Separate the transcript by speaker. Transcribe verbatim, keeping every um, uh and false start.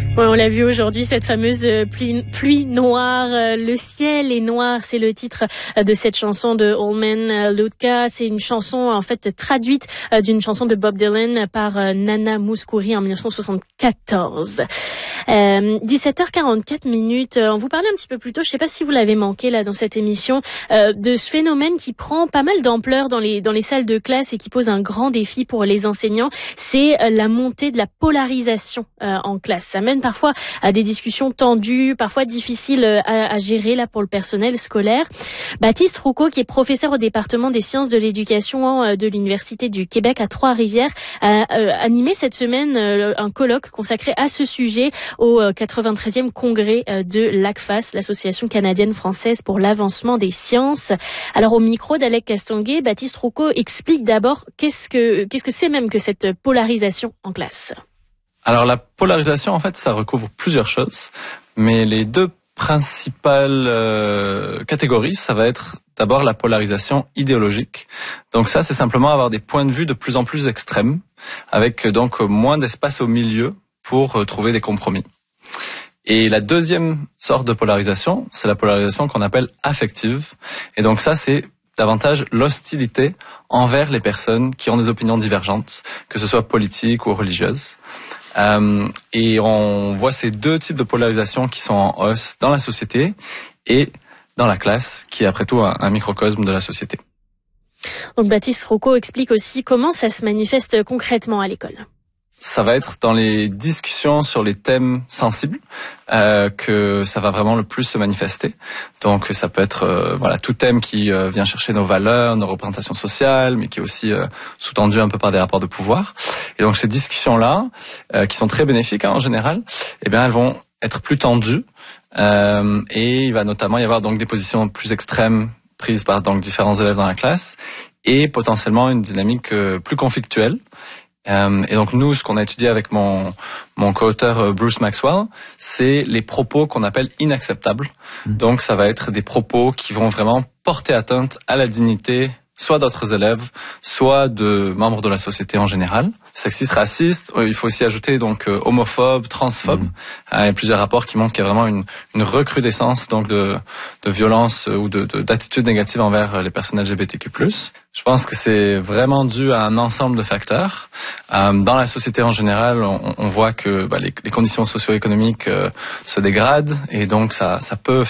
Speaker 1: Ouais, on l'a vu aujourd'hui, cette fameuse pluie, pluie noire. Le ciel est noir, c'est le titre de cette chanson de Allman Lutka. C'est une chanson en fait traduite d'une chanson de Bob Dylan par Nana Mouskouri en dix-neuf cent soixante-quatorze. Euh, dix-sept heures quarante-quatre minutes. On vous parlait un petit peu plus tôt, je ne sais pas si vous l'avez manqué là dans cette émission, euh, de ce phénomène qui prend pas mal d'ampleur dans les dans les salles de classe et qui pose un grand défi pour les enseignants. C'est la montée de la polarisation euh, en classe. Ça mène parfois à des discussions tendues, parfois difficiles à, à gérer là pour le personnel scolaire. Baptiste Roucault, qui est professeur au département des sciences de l'éducation de l'Université du Québec à Trois-Rivières, a euh, animé cette semaine euh, un colloque consacré à ce sujet au quatre-vingt-treizième congrès de l'A C F A S, l'Association canadienne-française pour l'avancement des sciences. Alors au micro d'Alec Castonguay, Baptiste Roucault explique d'abord qu'est-ce que qu'est-ce que c'est même que cette polarisation en classe.
Speaker 2: Alors la polarisation, en fait, ça recouvre plusieurs choses, mais les deux principales euh, catégories, ça va être d'abord la polarisation idéologique. Donc ça, c'est simplement avoir des points de vue de plus en plus extrêmes, avec donc moins d'espace au milieu pour euh, trouver des compromis. Et la deuxième sorte de polarisation, c'est la polarisation qu'on appelle affective. Et donc ça, c'est davantage l'hostilité envers les personnes qui ont des opinions divergentes, que ce soit politiques ou religieuses. Euh, et on voit ces deux types de polarisation qui sont en hausse dans la société et dans la classe, qui est après tout un, un microcosme de la société.
Speaker 1: Donc Baptiste Roucault explique aussi comment ça se manifeste concrètement à l'école.
Speaker 2: Ça va être dans les discussions sur les thèmes sensibles euh, que ça va vraiment le plus se manifester. Donc ça peut être euh, voilà tout thème qui euh, vient chercher nos valeurs, nos représentations sociales, mais qui est aussi euh, sous-tendu un peu par des rapports de pouvoir. Et donc ces discussions-là, euh, qui sont très bénéfiques hein, en général, eh bien elles vont être plus tendues euh, et il va notamment y avoir donc des positions plus extrêmes prises par donc différents élèves dans la classe et potentiellement une dynamique euh, plus conflictuelle. Euh, et donc nous, ce qu'on a étudié avec mon mon co-auteur Bruce Maxwell, c'est les propos qu'on appelle inacceptables. Mmh. Donc ça va être des propos qui vont vraiment porter atteinte à la dignité, soit d'autres élèves, soit de membres de la société en général. Sexiste, raciste, il faut aussi ajouter donc euh, homophobe, transphobe. Mmh. Euh, il y a plusieurs rapports qui montrent qu'il y a vraiment une, une recrudescence donc de, de violence ou de, de, d'attitudes négatives envers les personnes L G B T Q plus. Je pense que c'est vraiment dû à un ensemble de facteurs. Euh, dans la société en général, on, on voit que bah, les, les conditions socio-économiques euh, se dégradent et donc ça, ça peut